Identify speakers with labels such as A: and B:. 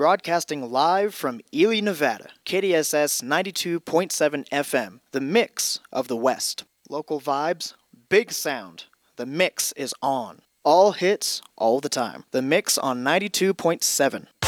A: Broadcasting live from Ely, Nevada, KDSS 92.7 FM, the mix of the West. Local vibes, big sound. The mix is on. All hits, all the time. The mix on 92.7.